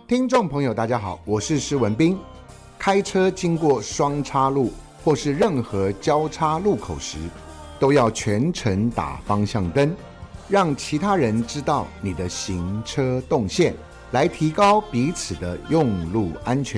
听众朋友大家好，我是施文彬。开车经过双叉路或是任何交叉路口时，都要全程打方向灯，让其他人知道你的行车动线，来提高彼此的用路安全。